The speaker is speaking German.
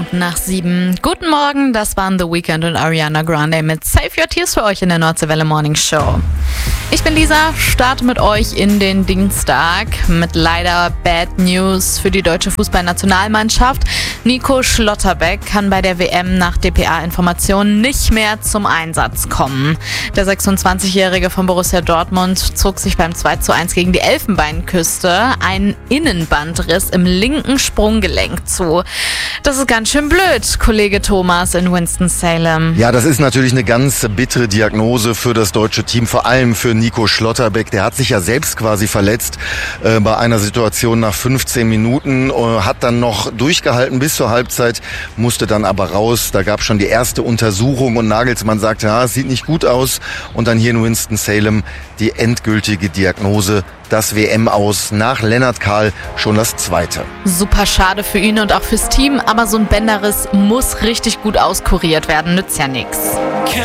7:05. Guten Morgen, das waren The Weeknd und Ariana Grande mit Save Your Tears für euch in der Nordseewelle Morning Show. Ich bin Lisa, starte mit euch in den Dienstag mit leider Bad News für die deutsche Fußballnationalmannschaft. Nico Schlotterbeck kann bei der WM nach dpa-Informationen nicht mehr zum Einsatz kommen. Der 26-Jährige von Borussia Dortmund zog sich beim 2:1 gegen die Elfenbeinküste einen Innenbandriss im linken Sprunggelenk zu. Das ist ganz schön blöd, Kollege Thomas in Winston-Salem. Ja, das ist natürlich eine ganz bittere Diagnose für das deutsche Team, vor allem für Nico Schlotterbeck. Der hat sich ja selbst quasi verletzt bei einer Situation nach 15 Minuten, hat dann noch durchgehalten bis zur Halbzeit, musste dann aber raus. Da gab es schon die erste Untersuchung und Nagelsmann sagte, ja, es sieht nicht gut aus. Und dann hier in Winston-Salem die endgültige Diagnose, das WM-Aus nach Lennart Kahl schon das zweite. Super schade für ihn und auch fürs Team, aber so ein Bänderriss muss richtig gut auskuriert werden, nützt ja nichts.